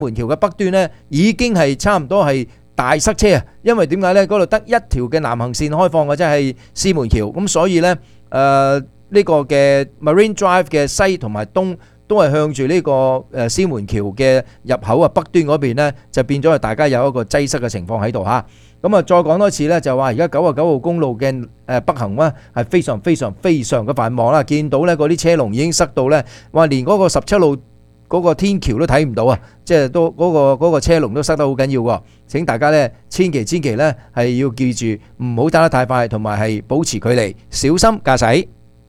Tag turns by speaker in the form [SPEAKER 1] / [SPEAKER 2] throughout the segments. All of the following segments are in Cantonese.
[SPEAKER 1] 門橋嘅北端呢，已經係差唔多係大塞車啊！因為點解呢？嗰度得一條嘅南行線開放嘅，即係獅門橋。咁所以呢，呢個嘅 Marine Drive 嘅西同埋東都係向住呢個獅門橋嘅入口啊，北端嗰邊呢，就變咗係大家有一個擠塞嘅情況喺度嚇。咁啊，再講多次呢，就話而家99號公路嘅北行呢係非常嘅繁忙啦。見到呢嗰啲車龍已經塞到呢，話連嗰個17路嗰個天橋都睇唔到啊！即係都嗰個車龍都塞得好緊要喎。請大家呢，千祈呢係要記住唔好打得太快，同埋係保持距離，小心駕駛。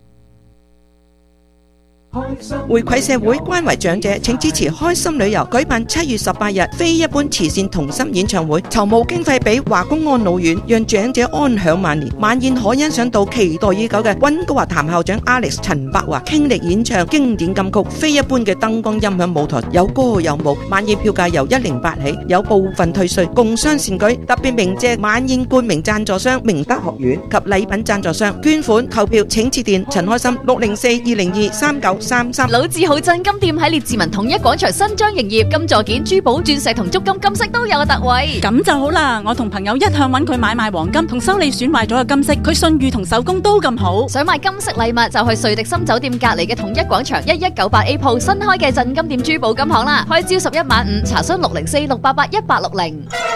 [SPEAKER 2] 回饋社會，關懷長者，請支持開心旅遊舉辦7月18日非一般慈善同心演唱會，籌募經費俾華工安老院，讓長者安享晚年。晚宴可欣賞到期待已久嘅溫哥華譚校長 Alex 陳柏華傾力演唱經典金曲，非一般嘅燈光音響舞台，有歌有舞。晚宴票價由108起，有部分退稅，共襄善舉。特別鳴謝晚宴冠名贊助商明德學院及禮品贊助商。捐款購票請致電陳開心604-202-3933。
[SPEAKER 3] 老字號振金店喺列治文統一廣場新張營業，金座件、珠寶、鑽石同足金金飾都有特惠。
[SPEAKER 4] 咁就好啦，我同朋友一向揾佢買賣黃金同修理損壞咗嘅金飾，佢信譽同手工都咁好。
[SPEAKER 3] 想買金飾禮物就去瑞迪森酒店隔離嘅統一廣場1198A 鋪新開嘅振金店珠寶金行啦，開朝11晚5，查詢604-688-1860。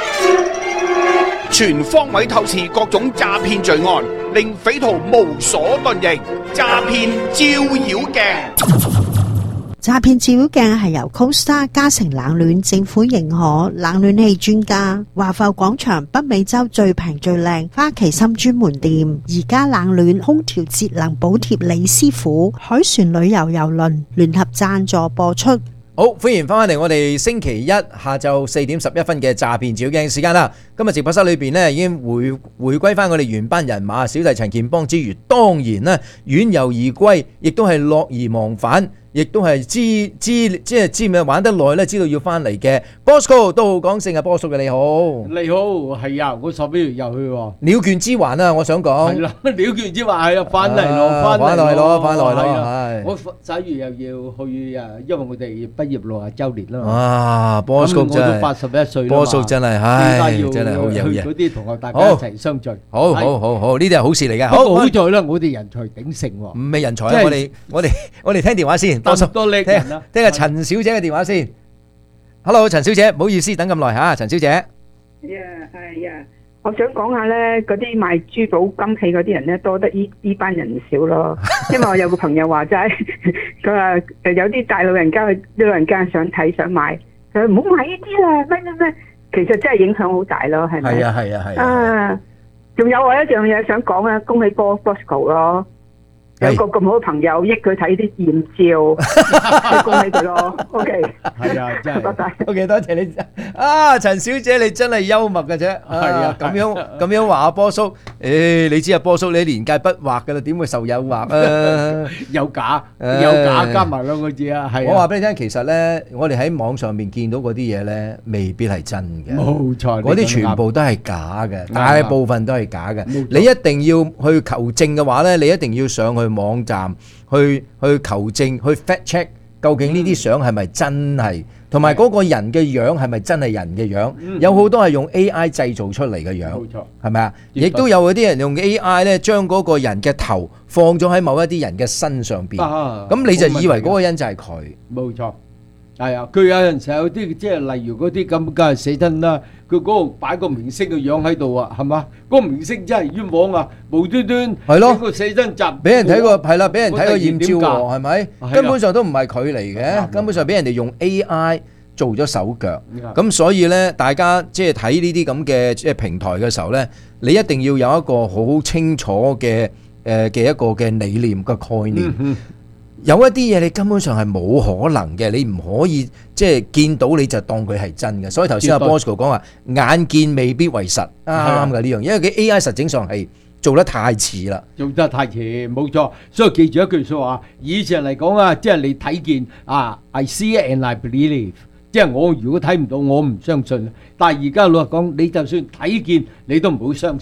[SPEAKER 5] 全方位透視各種詐騙罪案，令匪徒無所遁形。詐騙照妖鏡，
[SPEAKER 6] 詐騙照妖鏡係由 Costa 嘉誠冷暖政府認可冷暖氣專家，華埠廣場北美洲最平最靚花旗參專門店，而家冷暖空調節能補貼李師傅，海船旅遊郵輪聯合贊助播出。
[SPEAKER 1] 好，歡迎翻嚟我哋星期一下晝4點11分嘅詐騙照妖鏡時間啦。今日直播室裏邊呢已經回歸翻我哋原班人馬，小弟陳健邦之餘，當然呢遠遊而歸，亦都係樂而忘返，亦都係知咩玩得耐咧，知道要翻嚟嘅 Bosco 都好講性啊，Bosco嘅你好，
[SPEAKER 7] 你好，係啊，我11月又去喎，
[SPEAKER 1] 鳥倦之環啊，我想講
[SPEAKER 7] 係啦，鳥倦之環係啊，翻嚟咯，
[SPEAKER 1] 翻嚟咯，
[SPEAKER 7] 係我11月又要去啊，因為我哋畢業60週年啦嘛，
[SPEAKER 1] 啊 Bosco 真係
[SPEAKER 7] 我都81歲啦嘛
[SPEAKER 1] ，Bosco 真係，唉，真係好有嘢，
[SPEAKER 7] 嗰啲同學大家一齊相聚，
[SPEAKER 1] 好，呢啲係好事嚟嘅，
[SPEAKER 7] 好在啦，我哋人才鼎盛喎，
[SPEAKER 1] 唔係人才啊，我哋聽電話先。
[SPEAKER 7] 多叻人啦！
[SPEAKER 1] 聽下陳小姐嘅電話先。Hello， 陳小姐，唔好意思等咁耐嚇，陳小姐。
[SPEAKER 8] 係啊，我想講下咧，嗰啲賣珠寶金器嗰啲人咧，多得呢班人少咯。因為我有個朋友話齋，佢話有啲大老人家想睇想買，佢話唔好買呢啲啦，咩，其實真係影響好大咯，係咪？係啊。仲有我一樣嘢想講啊，恭喜Bosco 咯。有個咁好嘅朋友益佢睇啲豔照，恭喜佢咯。OK，
[SPEAKER 7] 係啊，真係。
[SPEAKER 8] 拜拜。
[SPEAKER 1] OK，多謝你啊，陳小姐，你真係幽默嘅啫。係啊，咁樣話阿波叔，你知阿波叔你年屆不惑㗎啦，點會受誘惑啊？
[SPEAKER 7] 有假加埋兩個字啊！係。
[SPEAKER 1] 我話俾你聽，其實咧，我哋喺網上面見到嗰啲嘢咧，未必係真嘅。
[SPEAKER 7] 冇錯，
[SPEAKER 1] 嗰啲全部都係假嘅，大部分都係假嘅。你一定要去求證嘅話咧，你一定要上去網站去求證，去 fact check 究竟呢啲相係咪真係，同埋嗰個人嘅樣係咪真係人嘅樣？有好多係用 AI 製造出嚟嘅樣，冇錯，係咪啊？亦都有嗰啲人用 AI 咧，將嗰個人嘅頭放咗喺某一啲人嘅身上邊，咁你就以為嗰個人就係佢。
[SPEAKER 7] 冇錯，係啊，佢有陣時有啲即係例如嗰啲咁，梗係死真啦。佢嗰度擺個明星嘅樣喺度啊，係嘛？嗰個明星真係冤枉啊！無端端係咯，個寫真集俾人睇過，係啦，俾人睇過豔照喎，係咪？根本上都唔係佢嚟嘅，根本上俾人哋用 AI 做咗手腳。咁所以咧，大家即係睇呢啲咁嘅即係平台嘅時候咧，你一定要有一個好清楚嘅一個嘅理念嘅概念。有一啲嘢你根本上係冇可能嘅，你唔可以即係見到你就當佢係真嘅。所以頭先阿 Bosco 講話眼見未必為實，啱嘅呢樣，因為佢 AI 實證上係做得太遲啦，做得太遲，冇錯。所以記住一句説話，以前嚟講啊，即係你睇見啊 ，I see and I believe， 即係我如果睇唔到，我唔相信。但係而家老實講，你就算睇見，你都唔好相信。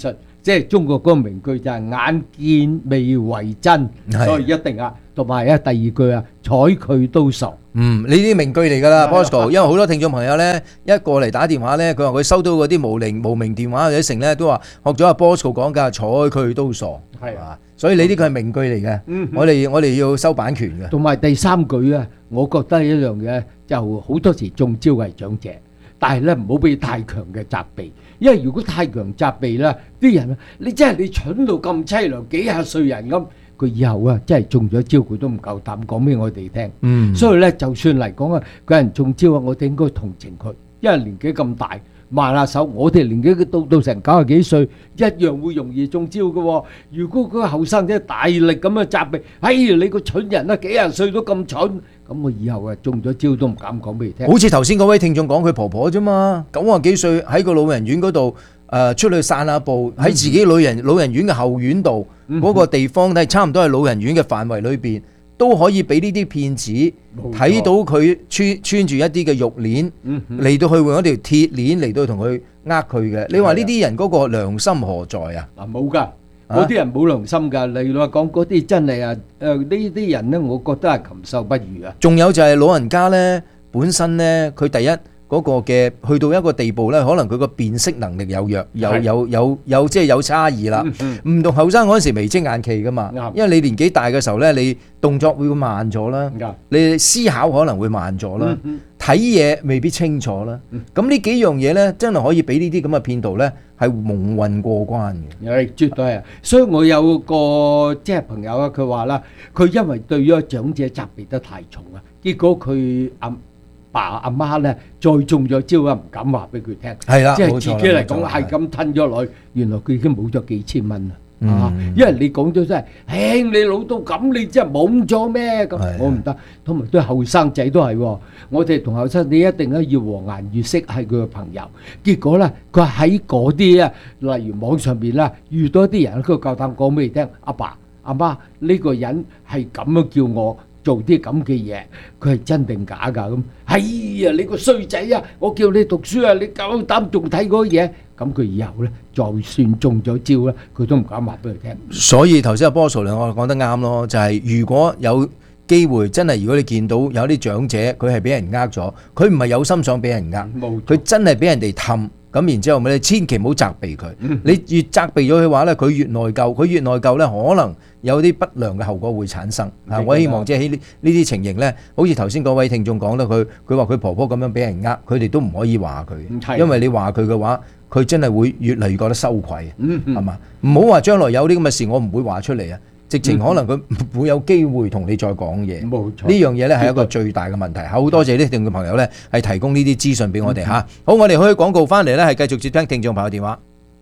[SPEAKER 7] 即係中國嗰個名句就係眼見未為真，所以一定啊。同埋第二句啊，睬佢都傻。
[SPEAKER 1] 呢啲名句嚟㗎啦 ，Bosco。因為好多聽眾朋友咧，一過嚟打電話咧，佢話佢收到嗰啲無名電話或者成咧，都話學咗阿 Bosco 講㗎，睬佢都傻。係啊，所以你呢個係名句嚟嘅。我哋要收版權嘅。
[SPEAKER 7] 同埋第三句啊，我覺得一樣嘢就好多時中招係長者，但係咧唔好俾太強嘅責備，因為如果太強責備咧，啲人你真係你蠢到咁凄涼，幾廿歲人咁。佢以後啊，真係中咗招，佢都唔夠膽講俾我哋聽。所以咧，就算嚟講啊，嗰人中招啊，我哋應該同情佢，因為年紀咁大，慢下手。我哋年紀到成90幾歲，一樣會容易中招嘅。如果嗰個後生仔大力咁樣責備，哎，你個蠢人啊，幾廿歲都咁蠢，咁我以後啊中咗招都唔敢講俾你聽。
[SPEAKER 1] 好似頭先嗰位聽眾講佢婆婆啫嘛，90幾歲喺個老人院嗰度。出去散下步，喺自己老人院嘅後院度嗰個地方，係差唔多係老人院嘅範圍裏邊，都可以俾呢啲騙子睇到佢穿住一啲嘅玉鏈嚟到去換一條鐵鏈嚟到同佢佢嘅。你話呢啲人嗰個良心何在啊？
[SPEAKER 7] 嗱，冇㗎，嗰啲人冇良心㗎。例如話講嗰啲真係呢啲人呢，我覺得係禽獸不如啊。
[SPEAKER 1] 仲有就係老人家呢，本身呢，佢第一。嗰個嘅去到一個地步咧，可能佢個辨識能力有弱，有即係有差異啦。唔同後生嗰陣時眉精眼企噶嘛，因為你年紀大嘅時候咧，你動作會慢咗啦，你思考可能會慢咗啦，睇嘢未必清楚啦。咁呢幾樣嘢咧，真係可以俾呢啲咁嘅騙徒咧係蒙混過關嘅。
[SPEAKER 7] 係絕對係，所以我有個即係朋友啊，佢話啦，佢因為對咗長者責備得太重啊，結果佢爸阿媽咧再中咗招啊，唔敢話俾佢聽，係啦，即係自己嚟講係咁吞咗落去，原來佢已經冇咗幾千蚊啦，啊！因為你講咗真係，輕你老到咁，你真係懵咗咩？咁我唔得，同埋對後生仔都係喎，我哋同後生仔一定咧要和顏悅色，係佢嘅朋友。結果咧，佢喺嗰啲啊，例如網上邊啦，遇到一啲人，佢夠膽講俾你聽，阿爸阿媽呢個人係咁樣叫我。做啲咁嘅嘢，佢係真定假㗎？咁係啊！你個衰仔啊！我叫你讀書啊！你夠膽仲睇嗰嘢？咁佢以後咧，就算中咗招咧，佢都唔敢話俾佢聽。
[SPEAKER 1] 所以頭先阿波叔我講得啱咯，就係如果有機會真係，如果你見到有啲長者佢係俾人呃咗，佢唔係有心想俾人呃，佢真係俾人哋氹。咁然之後，你千祈唔好責備佢。你越責備咗佢話咧，佢越內疚，佢越內疚咧，可能有啲不良嘅後果會產生。我希望即係喺呢啲情形咧，好似頭先嗰位聽眾講啦，佢話佢婆婆咁樣俾人呃，佢哋都唔可以話佢，因為你話佢嘅話，佢真係會越嚟越覺得羞愧，係嘛？唔好話將來有啲咁嘅事，我唔會話出嚟啊！直情可能佢唔會有機會同你再講嘢，冇錯。呢樣嘢咧係一個最大嘅問題。好多謝啲聽眾朋友咧係提供呢啲資訊俾我哋嚇。好，我哋開廣告翻嚟咧係繼續接聽聽眾朋友電話。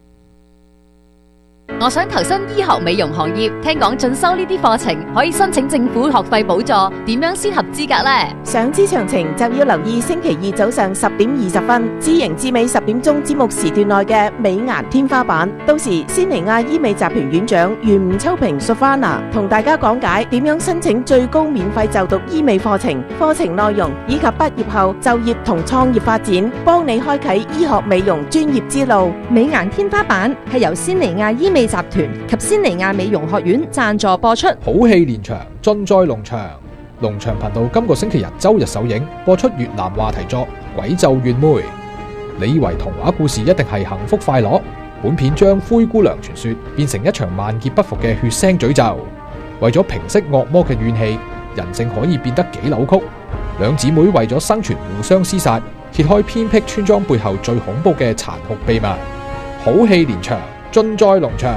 [SPEAKER 3] 我想投身醫學美容行業，聽講進修呢啲課程可以申請政府學費補助，點樣先合資格呢？
[SPEAKER 2] 想知詳情就要留意星期二早上10點20分，知型知美10點鐘節目時段內嘅美顏天花板。到時仙尼亞醫美集團院長袁吳秋平 Sofana 同大家講解點樣申請最高免費就讀醫美課程、課程內容以及畢業後就業同創業發展，幫你開啟醫學美容專業之路。
[SPEAKER 9] 美顏天花板係由仙尼亞醫美集團及仙尼亞美容學院贊助播出。
[SPEAKER 10] 好戲連場，盡在農場。農場頻道今個星期日周日首映播出越南話題作《鬼咒怨妹》。你以為童話故事一定係幸福快樂？本片將灰姑娘傳說變成一場萬劫不復嘅血腥詛咒。為咗平息惡魔嘅怨氣，人性可以變得幾扭曲。兩姊妹為咗生存互相廝殺，揭開偏僻村莊背後最恐怖嘅殘酷秘密。好戲連場，盡在農場。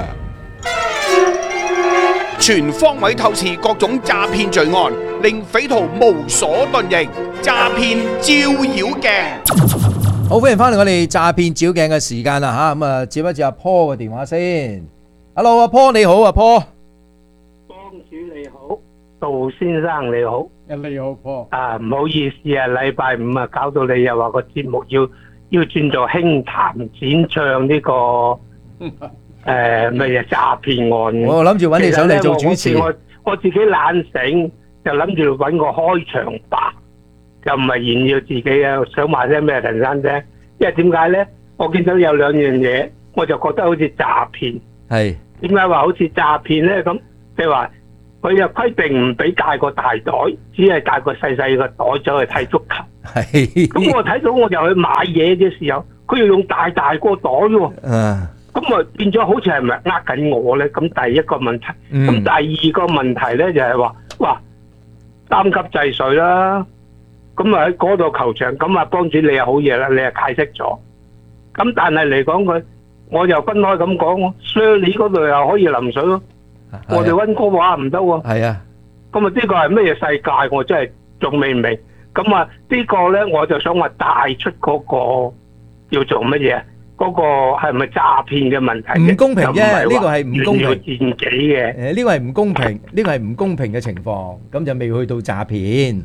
[SPEAKER 5] 全方位透視各種詐騙罪案，令匪徒無所遁形。詐騙照妖鏡，
[SPEAKER 1] 好，歡迎翻嚟我哋詐騙照鏡嘅時間啦吓，咁啊接一接阿 Paul 嘅電話先。Hello， 阿 Paul 你好，阿 Paul。
[SPEAKER 11] 幫主你好，杜先生你好。
[SPEAKER 7] 你好 Paul。
[SPEAKER 11] 啊，唔好意思啊，禮拜五啊，搞到你又話個節目要轉做輕談展唱呢個。咩嘢詐騙案？
[SPEAKER 1] 我諗住揾你上嚟做主持。
[SPEAKER 11] 我自己懶醒，就諗住揾個開場白，就唔係炫耀自己啊！想話聲咩陳生啫？因為點解咧？我見到有兩樣嘢，我就覺得好似詐騙。
[SPEAKER 1] 係
[SPEAKER 11] 點解話好似詐騙咧？咁譬如話佢又規定唔俾帶個大袋，只係帶個細細個袋走去睇足球。
[SPEAKER 1] 係
[SPEAKER 11] 咁我睇到我就去買嘢嘅時候，佢要用大個袋喎。咁啊變咗好似係咪呃緊我咧？咁第一個問題，咁第二個問題咧就係話，哇三級制稅啦！咁啊喺嗰度球場，咁啊幫主你又好嘢啦，你又解釋咗。咁但係嚟講我又分開咁講喎 Shirley 嗰度又可以淋水咯，我哋溫哥華唔得喎。
[SPEAKER 1] 係啊，
[SPEAKER 11] 咁啊呢個係咩世界？我真係仲未明。咁啊呢個咧我就想話帶出嗰個要做乜嘢？嗰個係咪詐騙嘅問題？
[SPEAKER 1] 唔公平啫，呢個係唔公平。
[SPEAKER 11] 炫耀自己嘅。
[SPEAKER 1] 呢個係唔公平，呢個係唔公平嘅情況，咁就未去到詐騙。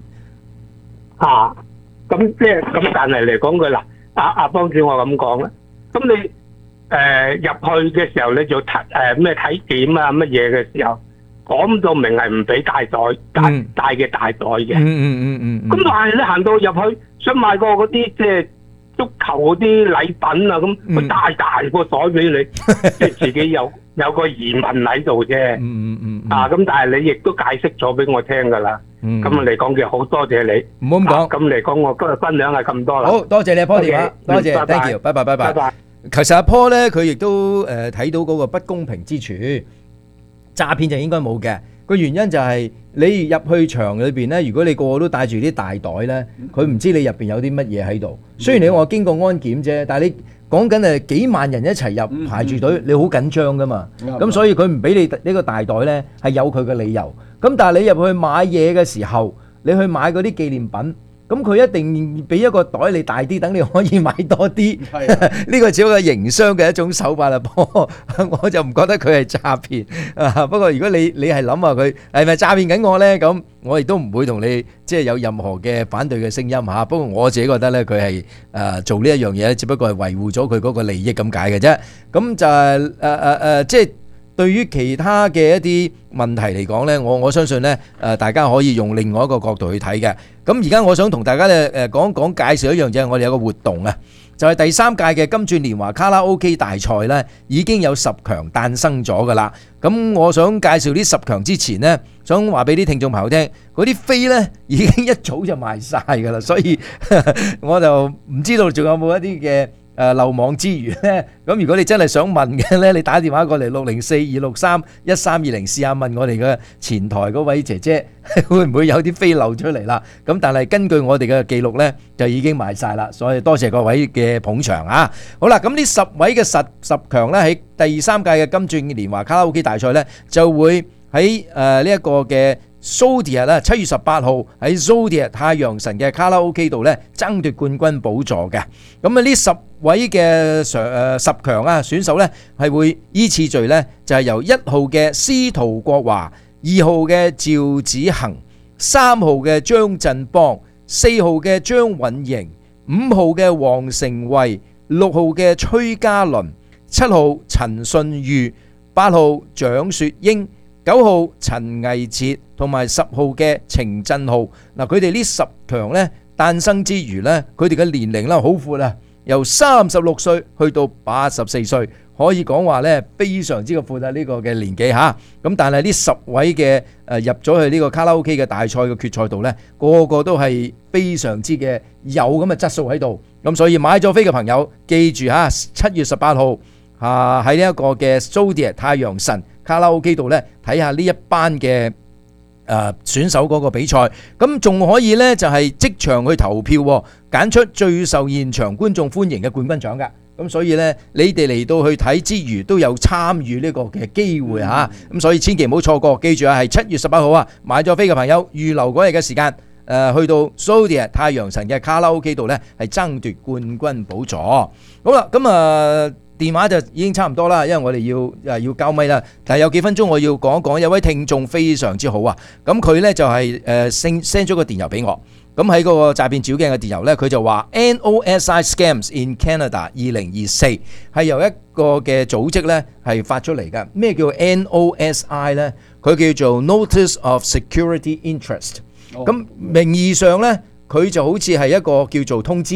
[SPEAKER 11] 咁即係咁，但係嚟講佢嗱，阿幫主我咁講啦。咁你入去嘅時候，你做咩體檢啊乜嘢嘅時候，講到明係唔俾帶嘅大袋嘅。咁但係你行到入去想買個嗰啲即係足球嗰啲禮品啊，咁佢帶大個袋俾你，即係自己有個疑問喺度啫。咁但係你亦都解釋咗俾我聽㗎啦。咁嚟講嘅好多謝你，
[SPEAKER 1] 唔好咁講。
[SPEAKER 11] 咁嚟講，我今日分享係咁多啦。
[SPEAKER 1] 好多謝你阿 Paul 電話，多謝 ，thank you，拜拜。其實阿 Paul 咧，佢亦都睇到嗰個不公平之處，詐騙就應該冇嘅。個原因就係你入去場裏邊咧，如果你個個都帶住啲大袋咧，佢唔知你入邊有啲乜嘢喺度。雖然你話經過安檢啫，但係你講緊係幾萬人一齊入排住隊，你好緊張噶嘛。咁所以佢唔俾你呢個大袋咧，係有佢嘅理由。咁但係你入去買嘢嘅時候，你去買嗰啲紀念品，咁佢一定俾一個袋你大啲，等你可以買多啲。呢個只係營商嘅一種手法啦，我就唔覺得佢係詐騙。不過如果你係諗下佢係咪詐騙緊我呢？咁我亦都唔會同你即係有任何嘅反對嘅聲音嚇。不過我自己覺得呢，佢係做呢一樣嘢，只不過係維護咗佢嗰個利益咁解嘅啫。咁就係即係。對於其他嘅一啲問題嚟講呢，我相信呢，大家可以用另外一個角度去睇嘅。咁而家我想同大家咧講介紹一樣嘢，我哋有個活動啊，就係第3屆嘅金鑽年華卡拉 OK 大賽呢，已經有10強誕生咗噶啦。咁我想介紹呢10強之前呢，想話俾啲聽眾朋友聽，嗰啲飛呢已經一早就賣晒噶啦，所以我就唔知道仲有冇一啲嘅漏網之魚咧。咁如果你真係想問嘅咧，你打電話過嚟604-263-1320試下問我哋嘅前台嗰位姐姐會唔會有啲飛漏出嚟啦。咁但係根據我哋嘅記錄咧，就已經賣晒啦，所以多謝各位嘅捧場啊。好啦，咁呢10位嘅十強咧，喺第3屆嘅金鑽年華卡拉 OK 大賽咧，就會喺呢一個嘅Zodiac 啦，7月18號喺 Zodiac 太陽神嘅卡拉 OK 度咧爭奪冠軍寶座嘅。咁啊呢10位嘅10強啊選手咧係會依次序咧就係由1號嘅司徒國華、2號嘅趙子恒、3號嘅張振邦、4號嘅張允瑩、5號嘅黃成慧、6號嘅崔嘉倫、7號陳信裕、8號蔣雪英、9號陳毅哲同埋10號嘅程振浩。嗱，佢哋呢10強咧誕生之餘咧，佢哋嘅年齡咧好闊啊，由36歲去到84歲，可以講話咧非常之闊啊呢個嘅年紀嚇。咁但係呢10位嘅入咗去呢個卡拉 OK 嘅大賽嘅決賽度咧，個個都係非常之嘅有咁嘅質素喺度。咁所以買咗飛嘅朋友記住嚇，7月18號喺呢一個嘅 Zodiac 太陽神卡拉 OK 度咧睇下呢一班嘅選手嗰個比賽，咁仲可以呢就係即場去投票，揀出最受現場觀眾歡迎嘅冠軍獎㗎。咁所以呢，你哋嚟到去睇之餘都有參與呢個嘅機會嚇。咁所以千祈唔好錯過，記住啊，係7月18號啊，買咗飛嘅朋友預留嗰日嘅時間，去到 Zodiac 太陽神嘅卡拉 OK 度呢係爭奪冠軍寶座。好啦，咁電話就已經差唔多啦，因為我哋要交咪啦。但係有幾分鐘我要講一講，有位聽眾非常之好啊。咁佢呢就係send 咗個電郵俾我。咁喺嗰個詐騙照鏡嘅電郵呢，佢就話 NOSI Scams in Canada 2024係由一個嘅組織呢係發出嚟㗎。咩叫 NOSI 呢？佢叫做 Notice of Security Interest。咁名義上呢，佢就好似係一個叫做通知。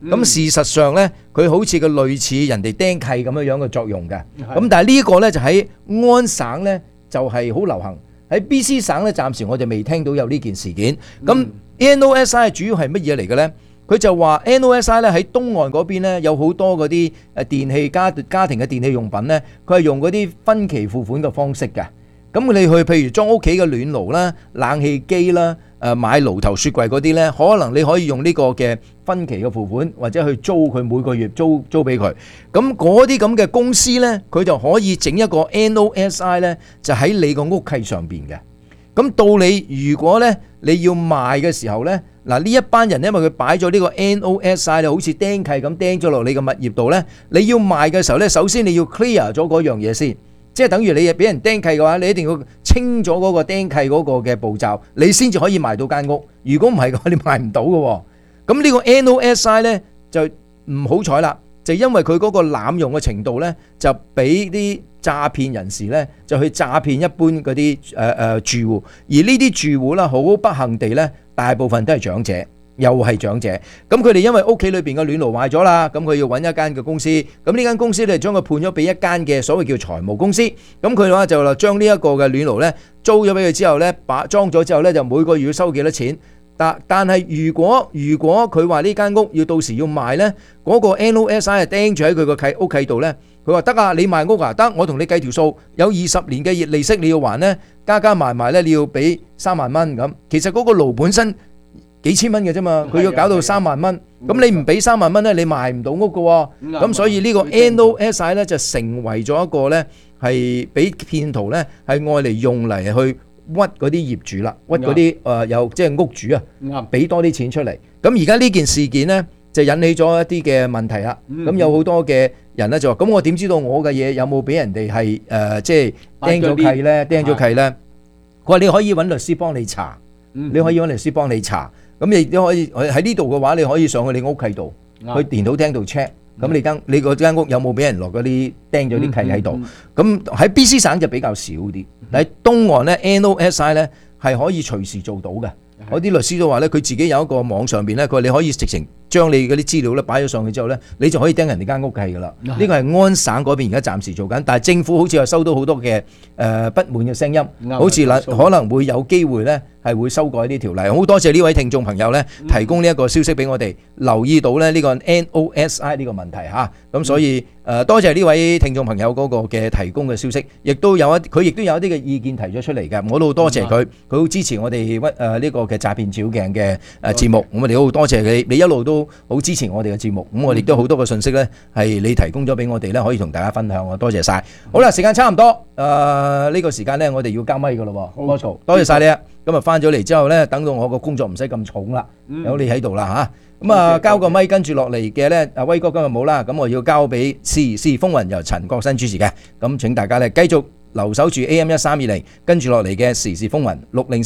[SPEAKER 1] 咁事實上呢，佢好似個類似人哋釘契咁樣嘅作用嘅。咁但係呢個呢，就喺安省呢，就係好流行，喺 BC 省呢，暫時我就未聽到有呢件事件。咁 NOSI 主要係乜嘢嚟嘅呢？佢就話 NOSI 咧喺東岸嗰邊咧有好多嗰啲電器家庭嘅電器用品咧，佢係用嗰啲分期付款嘅方式嘅。咁你去譬如裝屋企嘅暖爐啦、冷氣機啦、買爐頭雪櫃嗰啲咧，可能你可以用呢個嘅分期嘅付款，或者去租佢每個月租俾佢。咁嗰啲咁嘅公司咧，佢就可以整一個 NOSI 咧，就喺你個屋契上邊嘅。咁到你如果咧你要賣嘅時候咧，嗱呢一班人因為佢擺咗呢個 NOSI 咧，好似釘契咁釘咗落你嘅物業度咧，你要賣嘅時候咧，首先你要 clear 咗嗰樣嘢先，即係等於你俾人釘契嘅話，你一定要清咗嗰個釘契嗰個嘅步驟，你先至可以賣到間屋。如果唔係嘅話，你賣唔到嘅。咁呢個 NOSI 咧就唔好彩啦，就因為佢嗰個濫用嘅程度咧，就俾啲詐騙人士咧就去詐騙一般嗰啲住戶，而呢啲住戶啦，好不幸地咧，大部分都係長者，又係長者。咁佢哋因為屋企裏邊嘅暖爐壞咗啦，咁佢要揾一間嘅公司，咁呢間公司咧將佢判咗俾一間嘅所謂叫財務公司，咁佢話就將呢一個嘅暖爐咧租咗俾佢之後咧，裝咗之後咧就每個月要收幾多錢。但係如果佢話呢間屋要到時要賣咧，嗰個 NOSI 係釘住喺佢個屋契度咧，佢話得啊，你賣屋啊，得，我同你計條數，有20年嘅利息你要還咧，加埋咧你要俾3萬蚊咁。其實嗰個爐本身幾千蚊嘅啫嘛，佢要搞到3萬蚊，咁你唔俾3萬蚊咧，你賣唔到屋嘅。咁所以呢個 NOSI 咧就成為咗一個咧係俾騙徒咧係愛嚟用嚟去屈嗰啲業主啦，屈嗰啲有即係屋主啊，俾多啲錢出嚟。咁而家呢件事件呢，就引起咗一啲嘅問題啦。咁有好多嘅人咧就話：咁我點知道我嘅嘢有冇俾人哋係即係釘咗契咧？釘咗契咧？佢話你可以揾律師幫你查，你可以揾律師幫你查。咁你都可以喺呢度嘅話，你可以上去你屋契度，去電腦廳度 check。咁你嗰間屋有冇俾人落嗰啲釘咗啲契喺度？咁喺 BC 省就比較少啲，但係東岸咧 NOSI 咧係可以隨時做到嘅。嗰啲律師都話咧，佢自己有一個網上邊咧，佢話你可以直情將你嗰啲資料咧擺咗上去之後咧，你就可以釘人哋間屋契噶啦。呢個係安省嗰邊而家暫時做緊，但係政府好似又收到好多嘅不滿嘅聲音，好似可能會有機會咧係會修改呢條例。好多謝呢位聽眾朋友咧提供呢一個消息俾我哋，留意到咧呢個 NOSI 呢個問題嚇。咁所以多謝呢位聽眾朋友嗰個嘅提供嘅消息，佢亦都有一啲嘅意見提咗出嚟嘅，我都好多謝佢，佢好支持我哋呢個嘅詐騙照鏡嘅節目，咁我哋好多謝你一路都好支持我哋嘅節目，咁我哋都好多嘅信息咧係你提供咗俾我哋咧，可以同大家分享，我多謝晒。好啦，時間差唔多，呢個時間咧我哋要交咪噶咯，Bosco，多謝晒你啊！今日翻咗嚟之後咧，等到我個工作唔使咁重啦，有你喺度啦嚇，咁啊交個咪跟住落嚟嘅咧，阿威哥今日冇啦，咁我要交俾時事風雲由陳國新主持嘅，咁請大家咧繼續留守住 AM1320，跟住落嚟嘅時事風雲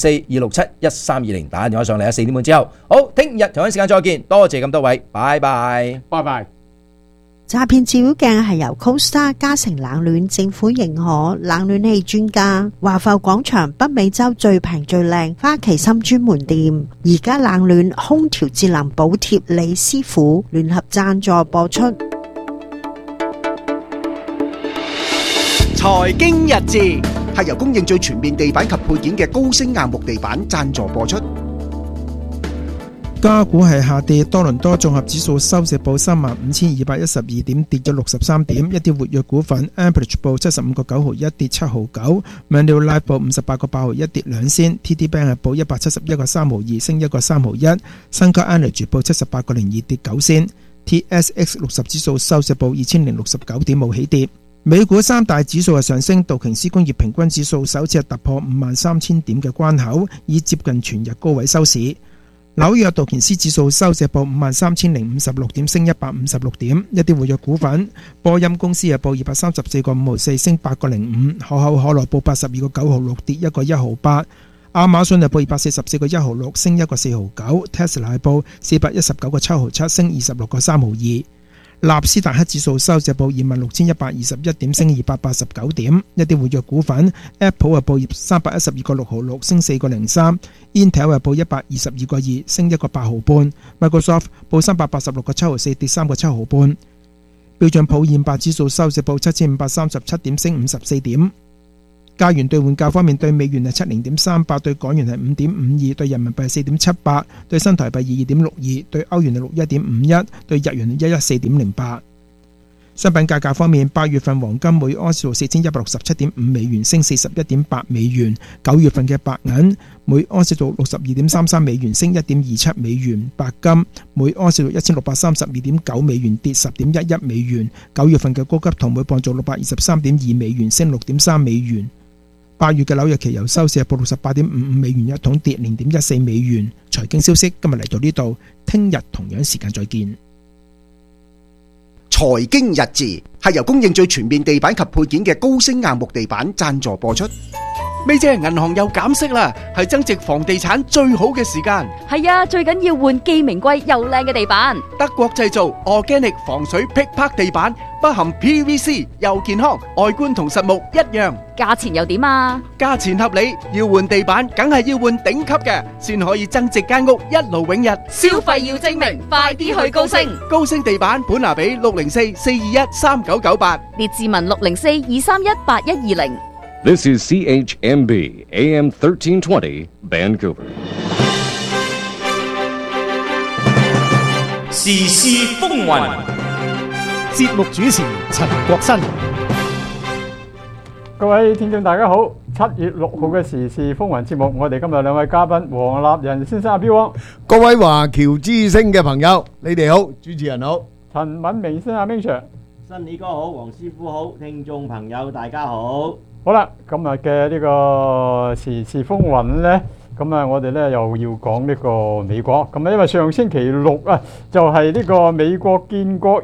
[SPEAKER 1] 604-267-1320，打電話上嚟啊，4點半之後，好，聽日同一時間再見，多謝咁多位，拜拜，
[SPEAKER 7] 拜拜。
[SPEAKER 6] 詐騙照妖鏡係由 CoStar 嘉誠冷暖政府認可冷暖氣專家，華埠廣場北美洲最平最靚花旗參專門店，而家冷暖空調節能補貼李師傅聯合贊助播出。
[SPEAKER 12] 財經日誌係由供應最全面地板及配件嘅高升硬木地板贊助播出。
[SPEAKER 13] 加股係下跌，多倫多綜合指數收市報35,212點，跌咗63點。一啲活躍股份 Amperage 報75個9毫1，跌7毫9。Manulife 報58個8毫1，跌2仙。TD Bank 係報171個3毫2，升1個3毫1。新加 Energy 報78個02，跌9仙。TSX 60指數收市報2069點，冇起跌。美股三大指數係上升，道瓊斯工業平均指數首次係突破53,000點嘅關口，以接近全日高位收市。紐約道瓊斯指數收市報53,056點，升156點。一啲活躍股份，波音公司係報234個5毫4，升8個05。可口可樂報82個9毫6，跌1個1毫8。亞馬遜係報244個1毫6，升1個4毫9。Tesla 係報419個7毫7，升26個3毫2。 納斯達克指數收市報26,121點，升289點。一啲活躍股份 ，Apple 報312個6毫6，升4個03；Intel 報122個2，升1個8毫半；Microsoft 報386個7毫4，跌3個7毫半。標準普爾500指數收市報7,537點，升54點。加元兌換價方面，對美元係70.38，對港元係5.52，對人民幣係4.78，對新台幣2.62，對歐元係61.51，對日元係114.08。商品價格方面，8月份黃金每盎司4167.5美元，升41.8美元；9月份嘅白銀每盎司到62.33美元，升1.27美元；白金每盎司到1632.9美元，跌10.11美元；9月份嘅高級銅每磅做623.2美元，升6.3美元。8月嘅紐約期油收市係報68.55美元一桶，跌0.14美元。財經消息今日嚟到呢度，聽日同樣時間再見。
[SPEAKER 12] 財經日誌係由供應最全面地板及配件嘅高升硬木地板贊助播出。
[SPEAKER 14] 咪姐，銀行又減息啦，係增值房地產最好嘅時間。
[SPEAKER 3] 係啊，最緊要換既名貴又靚嘅地板。
[SPEAKER 14] 德國製造 Organic 防水劈拍地板，不含 PVC， 又健康，外觀同實木一樣。
[SPEAKER 3] 價錢又點啊？
[SPEAKER 14] 價錢合理，要換地板梗係要換頂級嘅，先可以增值間屋一勞永逸。
[SPEAKER 3] 消費要精明，快啲去高升。
[SPEAKER 14] 高升地板本拿比604-421-3998，
[SPEAKER 3] 列治文604-231-8120。
[SPEAKER 15] This is CHMB AM 1320 Vancouver。
[SPEAKER 16] 時事風雲，
[SPEAKER 17] 節目主持陳國新。
[SPEAKER 18] 各位聽眾大家好，7月6號嘅時事風雲節目，我哋今日兩位嘉賓黃立仁先生阿彪王，
[SPEAKER 19] 各位華僑之聲嘅朋友，你哋好，主持人好，
[SPEAKER 18] 陳敏明先生阿 Ming Sir，
[SPEAKER 20] 新李哥好，黃師傅好，聽眾朋友大家好。
[SPEAKER 18] 好啦，今日嘅呢個時事風雲呢，咁啊，我哋呢又要講呢個美國，咁啊，因為上星期六啊，就係呢個美國建國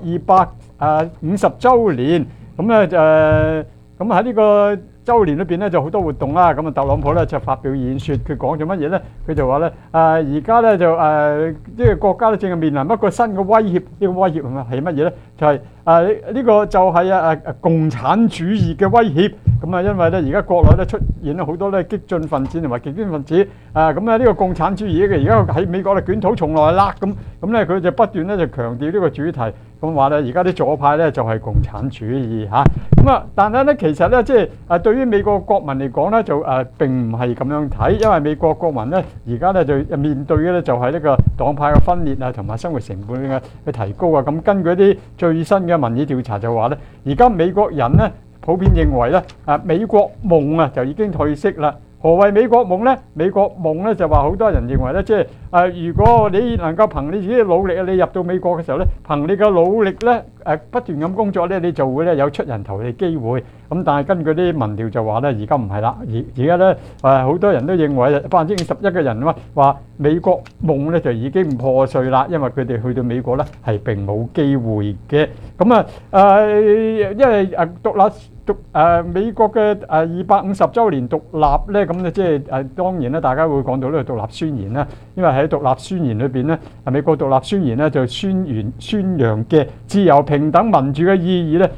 [SPEAKER 18] 250週年，咁咧咁喺呢個週年裏邊咧就好多活動啦，咁啊特朗普咧就發表演説，佢講咗乜嘢咧？佢就話咧而家咧就呢個國家咧正係面臨一個新嘅威脅，呢個威脅係乜嘢咧？就係呢個就係共產主義嘅威脅。咁啊，因為咧而家國內咧出現咗好多咧激進分子同埋極端分子，咁咧呢個共產主義嘅而家喺美國咧捲土重來啦，咁咧佢就不斷咧就強調呢個主題，咁話咧而家啲左派咧就係共產主義嚇，咁啊，但係咧其實咧即係對於美國國民嚟講咧就並唔係咁樣睇，因為美國國民咧而家咧就面對嘅咧就係呢個黨派嘅分裂啊，同埋生活成本嘅提高啊，咁根據啲最新嘅民意調查就話咧，而家美國人咧普遍認為咧，美國夢啊就已經退色啦。何謂美國夢呢？美國夢咧就話好多人認為咧，即係如果你能夠憑你自己嘅努力啊，你入到美國嘅時候咧，憑你嘅努力咧，不斷咁工作咧，你就會咧有出人頭地機會。咁但係根據啲民調就話咧，而家唔係啦，而家咧好多人都認為51%嘅人話美國夢咧就已經破碎啦，因為佢哋去到美國咧係並冇機會嘅。咁因為美國嘅250週年獨立咧，咁咧即係當然咧，大家會講到呢個獨立宣言啦。因為喺獨立宣言裏邊咧，美國獨立宣言咧就宣揚嘅自由、平等、民主嘅意義咧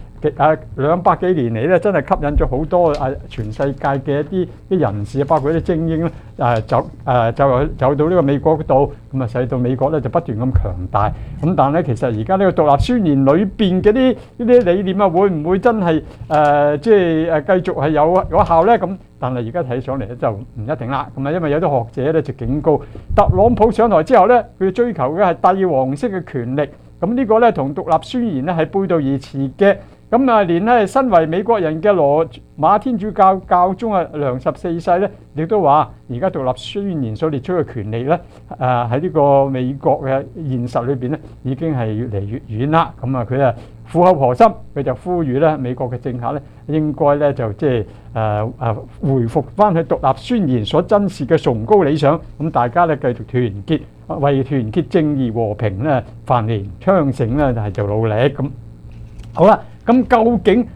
[SPEAKER 18] ，200幾年嚟咧，真係吸引咗好多全世界嘅一啲人士，包括啲精英咧，走到呢個美國嗰度，咁啊使到美國咧就不斷咁強大。咁但係咧，其實而家呢個獨立宣言裏邊嘅呢啲理念啊，會唔會真係即係繼續係有效咧？咁但係而家睇上嚟咧就唔一定啦。咁啊，因為有啲學者咧就警告，特朗普上台之後咧，佢追求嘅係帝王式嘅權力。咁呢個咧同獨立宣言咧係背道而馳嘅。咁啊，連咧身為美國人嘅羅馬天主教教宗良14世咧，亦都話而家獨立宣言所列出嘅權利咧，喺呢個美國嘅現實裏邊咧，已經係越嚟越遠啦。咁啊，佢苦口婆心，佢就呼籲咧美國嘅政客咧應該咧就即係回復翻去獨立宣言所珍視嘅崇高理想。咁大家咧繼續團結，為團結正義和平咧繁榮昌盛咧係做努力咁。好啦。咁究竟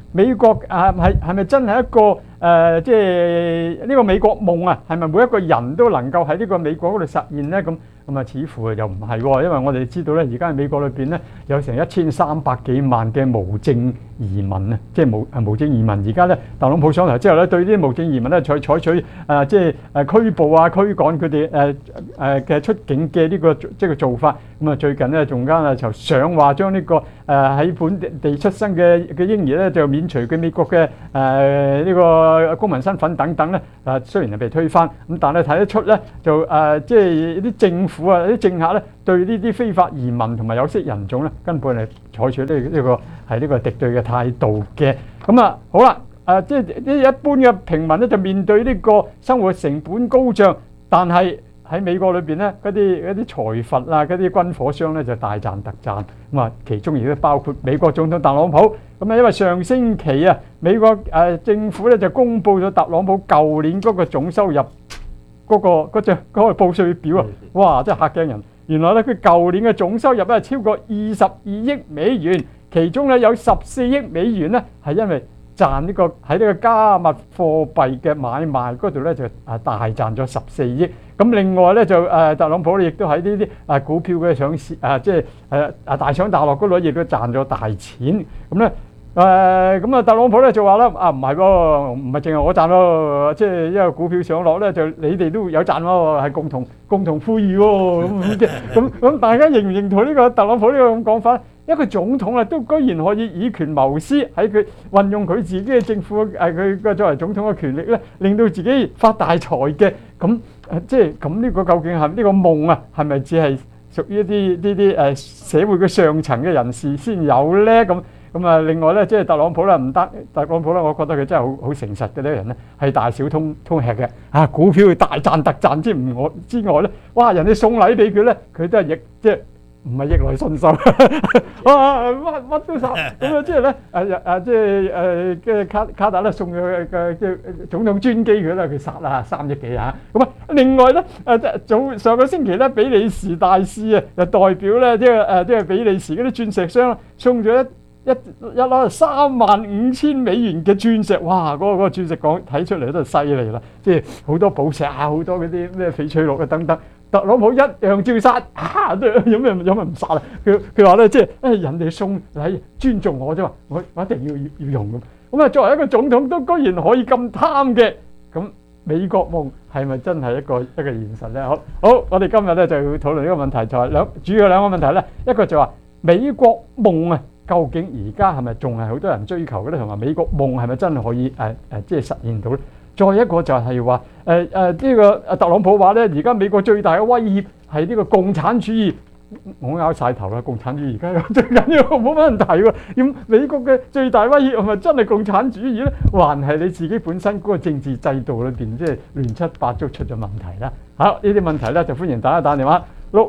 [SPEAKER 18] 美國係咪真係一個即係呢個美國夢啊？係咪每一個人都能夠喺呢個美國嗰度實現咧？咁啊，似乎又唔係喎，因為我哋知道咧，而家喺美國裏邊咧有成1300幾萬嘅無證移民啊，即係無證移民。而家咧，特朗普上台之後咧，對啲無證移民咧採取即係拘捕啊、驅趕佢哋嘅出境嘅呢個即係做法。咁啊，最近咧仲間就想話將呢個喺本地出生嘅嬰兒咧就免除佢美國嘅呢個公民身份等等咧。雖然係被推翻，咁但係睇得出咧就即係啲政府啊、啲政客咧對呢啲非法移民同埋有色人種咧根本係採取呢個敵對嘅態度嘅。咁啊好啦，即係啲一般嘅平民咧就面對呢個生活成本高漲，但係喺美國裏邊咧，嗰啲財閥啊、嗰啲軍火商咧就大賺特賺。咁啊，其中亦都包括美國總統特朗普。咁啊，因為上星期啊，美國政府咧就公布咗特朗普舊年嗰個總收入嗰個報稅表啊，哇！真係嚇驚人。原來咧佢舊年嘅總收入咧超過22億美元，其中咧有14億美元咧係因為賺呢個喺呢個加密貨幣嘅買賣嗰度咧就大賺咗14億。咁另外咧就特朗普亦都喺呢啲股票嘅上市即係大上大落嗰度亦都賺咗大錢。咁咧咁啊特朗普咧就話啦唔係喎，唔係淨係我賺咯，即係因為股票上落咧就你哋都有賺喎，係共同富裕喎。咁大家認唔認同呢個特朗普呢個咁講法？一個總統啊，都居然可以以權謀私，喺佢運用佢自己嘅政府佢嘅作為總統嘅權力咧，令到自己發大財嘅。咁即係咁呢個究竟係呢個夢啊？係咪只係屬於呢啲社會嘅上層嘅人士先有咧？咁啊，另外咧，即係特朗普咧唔得，特朗普咧，我覺得佢真係好誠實嘅呢個人咧，係大小通吃嘅。股票大賺特賺之外咧，哇！人哋送禮俾佢咧，佢都係即係。唔係逆來順受，乜都殺咁啊！即係咧，即係嘅卡特咧送佢嘅即係總統專機佢咧，佢殺啦3億幾嚇。咁啊，另外咧上個星期咧，比利時大使啊，就代表咧即係比利時嗰啲鑽石商送咗一粒35000美元嘅鑽石，哇！嗰個鑽石講睇出嚟都係犀利啦，即係好多寶石啊，好多嗰啲咩翡翠綠啊等等。特朗普一樣照殺，有咩唔殺啊？佢話咧，即係人哋送禮尊重我啫嘛，我一定要用咁。咁啊，作為一個總統都居然可以咁貪嘅，咁美國夢係咪真係一個現實咧？好，我哋今日咧就要討論呢個問題，就係主要兩個問題咧，一個就話美國夢啊，究竟而家係咪仲係好多人追求嘅咧？同埋美國夢係咪真係可以即係實現到咧？再一個就係話呢個特朗普話咧，而家美國最大嘅威脅係呢個共產主義。我拗晒頭啦，共產主義而家最緊要冇乜問題喎。咁美國嘅最大威脅係咪真係共產主義咧？還係你自己本身嗰個政治制度裏邊即係亂七八糟出咗問題啦？好，呢啲問題咧就歡迎大家打電話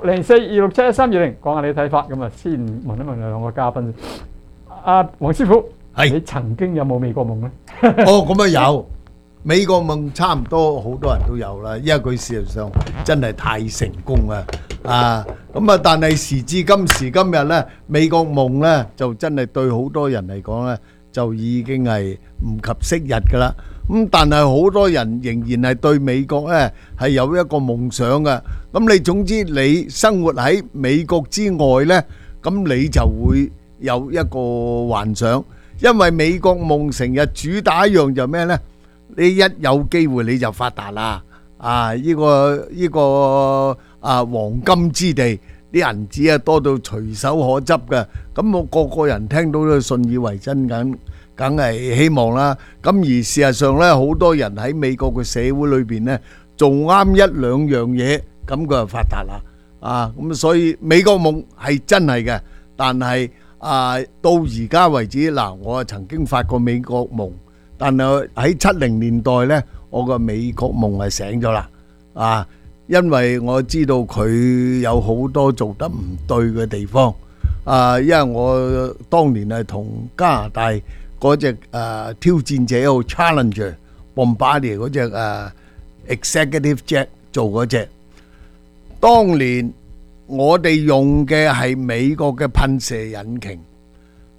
[SPEAKER 18] 60426711320講下你嘅睇法。咁啊，先問一問兩個嘉賓。黃師傅，你曾經有冇美國夢咧？
[SPEAKER 19] 咁啊有。美國夢差唔多好多人都有啦，因為佢事實上真係太成功啦，咁啊，但係時至今時今日咧，美國夢咧就真係對好多人嚟講咧，就已經係唔及昔日噶啦。咁但係好多人仍然係對美國咧係有一個夢想嘅。咁你總之你生活喺美國之外咧，咁你就會有一個幻想，因為美國夢成日主打一樣就咩咧？你一有機會你就發達啦！呢個黃金之地，啲銀紙多到隨手可執嘅。咁我個人聽到都信以為真，梗係希望啦。咁而事實上咧，好多人喺美國嘅社會裏邊咧，做啱一兩樣嘢，咁佢就發達啦。咁所以美國夢係真係嘅，但係到而家為止嗱，我曾經發過美國夢。但係喺70年代呢，我個美國夢係醒咗啦，因為我知道佢有好多做得唔對嘅地方，因為我當年係同加拿大嗰隻挑戰者號 Challenger Bombardier 嗰隻Executive Jet 做嗰隻，當年我哋用嘅係美國嘅噴射引擎。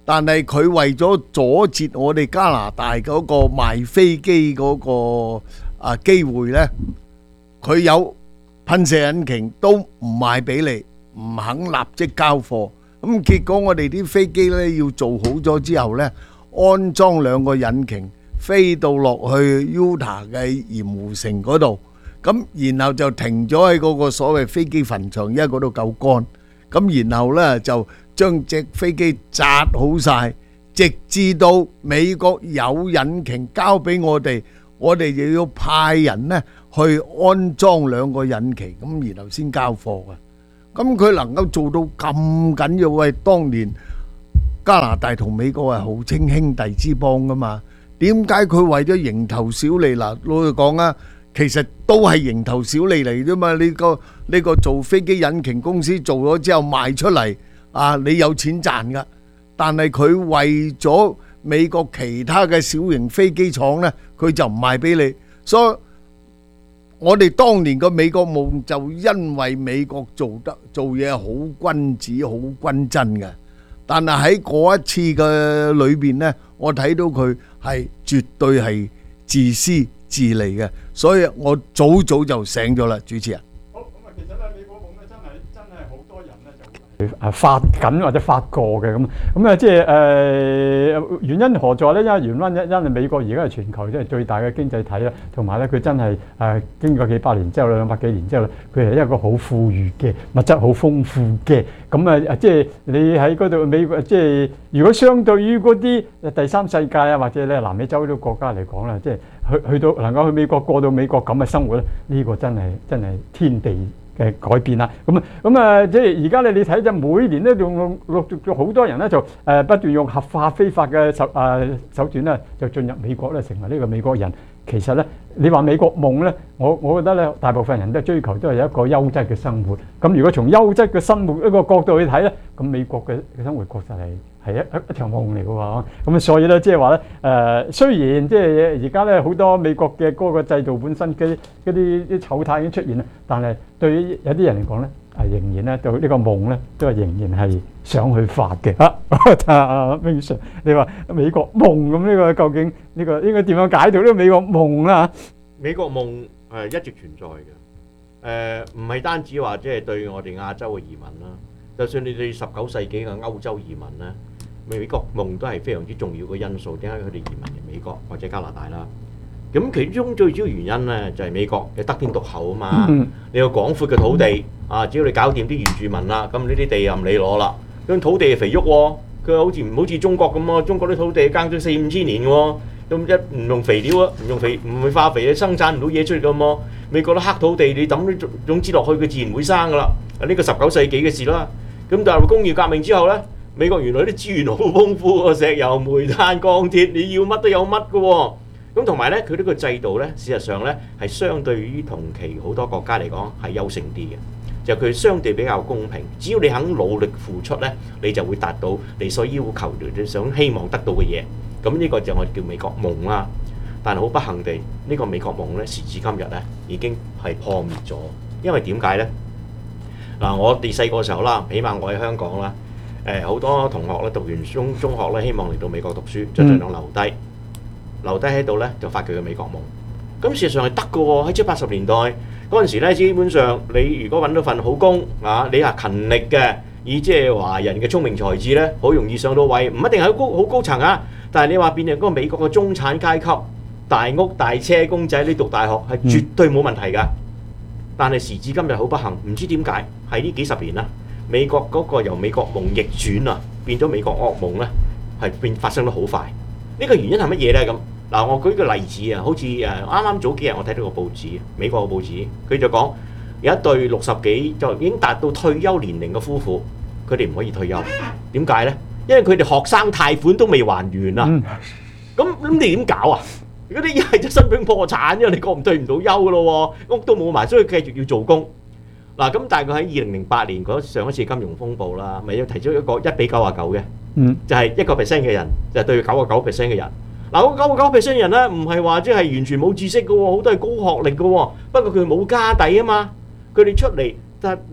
[SPEAKER 19] 但係佢為咗阻截我哋加拿大嗰個賣飛機嗰個機會呢，佢有噴射引擎都唔賣俾你，唔肯立即交貨。咁結果我哋啲飛機呢要做好咗之後呢，安裝2個引擎飛到落去 Utah 嘅鹽湖城嗰度，咁然後就停咗喺嗰個所謂飛機墳場，因為嗰度夠乾。咁然後呢就將隻飛機紮好晒，直至到美國有引擎交俾我哋，我哋就要派人呢去安裝2個引擎，咁然後先交貨嘅。咁佢能夠做到咁緊要，喂，當年加拿大同美國係號稱兄弟之邦噶嘛？點解佢為咗蠅頭小利？嗱，老實講啊，其實都係蠅頭小利嚟啫嘛。呢個做飛機引擎公司做咗之後賣出嚟，你有錢賺噶。但係佢為咗美國其他嘅小型飛機廠呢，佢就唔賣俾你。所以我哋當年個美國夢就因為美國做嘢好君子、好均真嘅。但係喺嗰一次嘅裏邊呢，我睇到佢係絕對係自私自利嘅，所以我早就醒咗啦，主持人。
[SPEAKER 18] 好，咁啊，其實咧美國夢咧真係好多人咧就發緊或者發過嘅咁啊，即係原因何在咧？因為因為美國而家係全球即係最大嘅經濟體啦，同埋咧佢真係經過幾百年之後200幾年之後，佢係一個好富裕嘅物質好豐富嘅。咁即係你喺嗰度美國，即係如果相對於嗰啲第三世界啊，或者咧南美洲啲國家嚟講啦，即係去到能夠去美國過到美國咁嘅生活咧，呢個真係天地嘅改變啦。咁即係而家你睇就每年咧陸續好多人咧就不斷用合法非法嘅手段咧就進入美國咧，成為呢個美國人。其實咧，你話美國夢咧，我覺得咧，大部分人都追求都係有一個優質嘅生活。咁如果從優質嘅生活一個角度去睇咧，咁美國嘅生活確實係一場夢嚟嘅喎。咁所以咧，即係話咧，雖然即係而家咧好多美國嘅嗰個制度本身嘅嗰啲醜態已經出現啦，但係對於有啲人嚟講咧，仍然咧對呢個夢咧都係仍然係想去發嘅。明 Sir， 你話美國夢咁呢個究竟呢個應該點樣解讀呢個美國夢啦？
[SPEAKER 21] 美國夢係一直存在嘅，唔係單止話即係對我哋亞洲嘅移民啦，就算你對19世紀嘅歐洲移民咧，美國夢都係非常之重要嘅因素。點解佢哋移民嚟美國或者加拿大啦？咁其中最主要原因咧就係美國嘅得天獨厚啊嘛，你有廣闊嘅土地只要你搞掂啲原住民啦，咁呢啲地任你攞啦。咁土地係肥沃喎，佢好似唔好似中國咁喎，中國啲土地耕咗4-5千年喎，咁唔用肥料啊，唔會化肥，生產唔到嘢出嚟咁喎。美國啲黑土地，你抌啲種子落去，佢自然會生噶啦。呢個19世紀嘅事啦。咁但係工業革命之後咧，美國原來啲資源好豐富喎，石油、煤炭、鋼鐵，你要乜都有乜噶喎。咁同埋咧，佢呢個制度咧，事實上咧係相對於同期好多國家嚟講係優勝啲嘅。就佢相對比較公平，只要你肯努力付出咧，你就會達到你所要求、你想希望得到嘅嘢。咁呢個就我哋叫美國夢啦。但係好不幸地，呢個美國夢咧，時至今日咧已經係破滅咗。因為點解咧？嗱，我哋細個時候啦，起碼我喺香港啦，好多同學咧讀完中學咧，希望嚟到美國讀書，就盡量留低喺度咧，就發佢嘅美國夢。咁事實上係得嘅喎，喺70-80年代嗰陣時咧，基本上你如果揾到份好工你係勤力嘅，以即係華人嘅聰明才智咧，好容易上到位，唔一定係好高層啊。但係你話變成嗰個美國嘅中產階級，大屋大車公仔，你讀大學係絕對冇問題㗎。但係時至今日好不幸，唔知點解喺呢幾十年啦，美國嗰個由美國夢逆轉啊，變咗美國噩夢咧，係發生得好快。呢個原因係乜嘢咧？咁嗱，我舉個例子啊，好似啱啱早幾日我睇到個報紙，美國個報紙，佢就講有一對60幾就已經達到退休年齡嘅夫婦，佢哋唔可以退休，點解咧？因為佢哋學生貸款都未還完啊！咁你點搞啊？如果你一係就申請破產，因為你過唔退唔到休噶咯喎，屋都冇埋，所以繼續要做工。嗱，咁大概喺2008年嗰上一次金融風暴啦，咪要提出一個1比99嘅，就係1%嘅人就對99%嘅人。嗱，嗰99%嘅人咧，唔係話即係完全冇知識嘅喎，好多係高學歷嘅喎，不過佢冇家底啊嘛，佢哋出嚟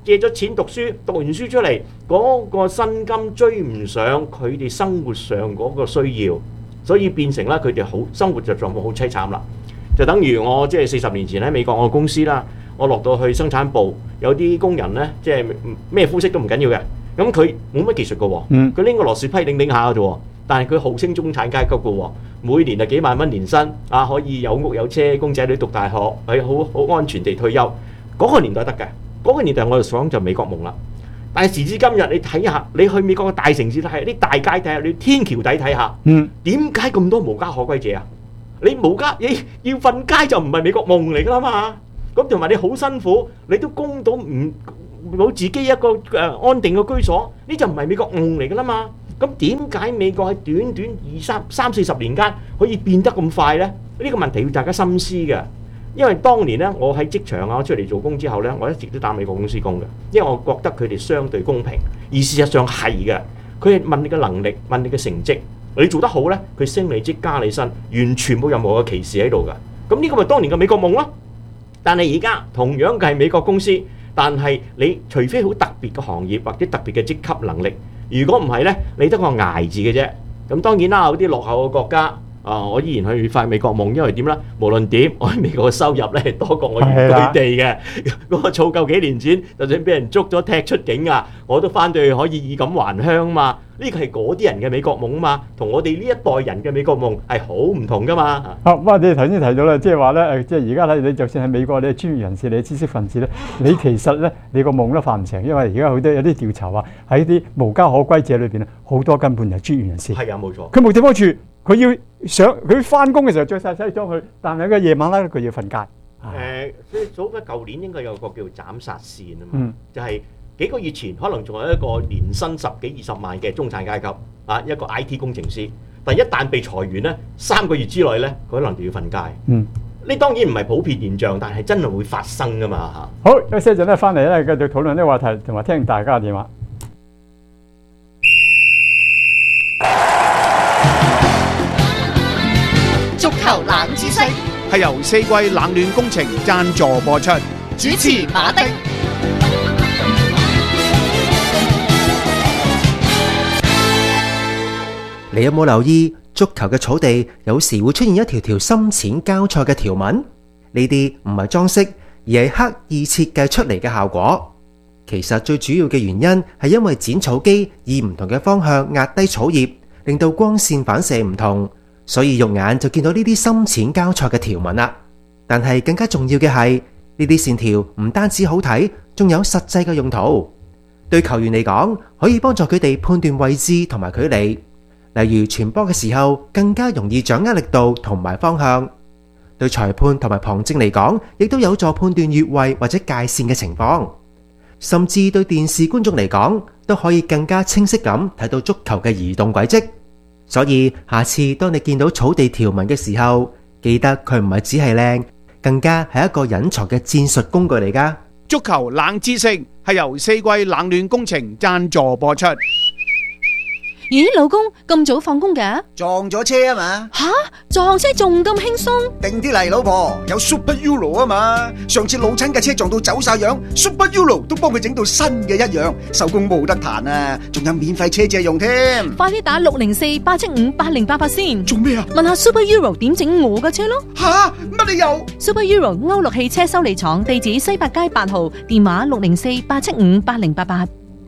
[SPEAKER 21] 借咗錢讀書，讀完書出嚟嗰個薪金追唔上佢哋生活上嗰個需要，所以變成咧佢哋好生活就狀況好凄慘啦。就等於我即係40年前喺美國我公司啦，我落到去生產部，有啲工人咧即係咩膚色都唔緊要嘅，咁佢冇乜技術嘅喎，佢拎個螺絲批擰下嘅啫喎，但係佢號稱中產階級嘅喎，每年就幾萬蚊年薪啊，可以有屋有車，供仔女讀大學，係好安全地退休。嗰個年代得嘅，嗰個年代我就講就美國夢啦。但係時至今日，你睇下，你去美國嘅大城市睇下，啲大街睇下，你天橋底睇下，點解咁多無家可歸者啊？你要瞓街就唔係美國夢嚟㗎啦嘛。咁同埋你好辛苦，你都供到冇自己一個安定嘅居所，呢就唔係美國夢嚟㗎啦嘛。咁點解美國喺短短三四十年間可以變得咁快呢？呢個問題要大家深思嘅。因為當年呢，我喺職場啊，我出嚟做工之後呢，我一直都打美國公司工嘅，因為我覺得佢哋相對公平，而事實上係嘅。佢係問你嘅能力，問你嘅成績，你做得好呢，佢升你職加你薪，完全冇任何嘅歧視喺度㗎。咁呢個咪當年嘅美國夢咯。但係而家同樣嘅係美國公司，但係你除非好特別嘅行業或者特別嘅職級能力，如果唔係呢，你得個捱字嘅啫。咁當然啦，有啲落後嘅國家。我依然去發美國夢，因為點咧？無論點，我喺美國嘅收入咧多過我原居地嘅。我儲夠幾年錢，就算俾人捉咗踢出境啊，我都翻到去可以以錦還鄉嘛。呢個係嗰啲人嘅美國夢嘛，同我哋呢一代人嘅美國夢係好唔同噶嘛。
[SPEAKER 18] 不過你頭先提到啦，即係話咧，即係而家睇你，就算喺美國，你係專業人士，你係知識分子咧，你其實咧，你個夢都發唔成，因為而家好多有啲調查話喺啲無家可歸者裏邊咧，好多根本就係專業人士。係啊，冇錯。佢冇地方住。佢要佢翻工嘅時候着晒西裝去，但係個夜晚咧佢要瞓街。
[SPEAKER 21] 所以早喺舊年應該有個叫斬殺線啊嘛，就係幾個月前可能仲有一個年薪10幾20萬嘅中產階級啊，一個 IT 工程師，但一旦被裁員咧，3個月之內咧，佢可能就要瞓街。呢當然唔係普遍現象，但係真係會發生噶嘛嚇。
[SPEAKER 18] 好，休息一陣咧，翻嚟咧繼續討論呢個話題，同埋聽大家嘅電話。
[SPEAKER 5] 足球冷知識係由四季冷暖工程贊助播出，主持馬丁。
[SPEAKER 4] 你有冇留意足球嘅草地有時會出現一條條深淺交錯嘅條紋？呢啲唔係裝飾，而係刻意設計出嚟嘅效果。其實最主要嘅原因係因為剪草機以唔同嘅方向壓低草葉，令到光線反射唔同。所以肉眼就見到呢啲深淺交錯嘅條紋啦。但係更加重要嘅係，呢啲線條唔單止好睇，仲有實際嘅用途。對球員嚟講，可以幫助佢哋判斷位置同埋距離。例如傳波嘅時候，更加容易掌握力度同埋方向。對裁判同埋旁證嚟講，亦都有助判斷越位或者界線嘅情況。甚至對電視觀眾嚟講，都可以更加清晰咁睇到足球嘅移動軌跡。所以下次當你見到草地條紋嘅時候，記得佢唔係只係靚，更加係一個隱藏嘅戰術工具嚟㗎。
[SPEAKER 5] 足球冷知識係由四季冷暖工程贊助播出。
[SPEAKER 9] 咦，老公咁早放工㗎？
[SPEAKER 22] 撞咗車啊嘛！
[SPEAKER 9] 吓，撞車仲咁輕鬆？
[SPEAKER 22] 定啲嚟，老婆，有 Super Euro 啊嘛！上次老親嘅車撞到走晒樣 ，Super Euro 都幫佢整到新嘅一樣，收工冇得彈啊！仲有免費車借用添。
[SPEAKER 9] 快啲打604-875-8088先。
[SPEAKER 22] 做咩啊？
[SPEAKER 9] 問下 Super Euro 點整我嘅車咯。
[SPEAKER 22] 吓，乜理由
[SPEAKER 9] ？Super Euro 歐陸汽車修理廠，地址西八街8號，電話604-875-8088。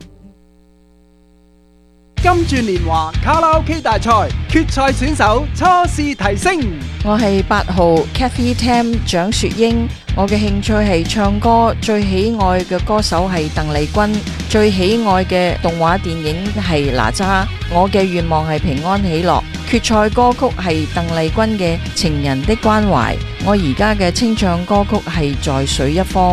[SPEAKER 14] 金鑽年華卡拉 OK 大賽決賽選手初試提升。
[SPEAKER 2] 我係8號 Kathy Tam 蔣雪英，我嘅興趣係唱歌，最喜愛嘅歌手係鄧麗君，最喜愛嘅動畫電影係哪吒，我嘅願望係平安喜樂。決賽歌曲係鄧麗君嘅《情人的關懷》，我而家嘅清唱歌曲係在水一方。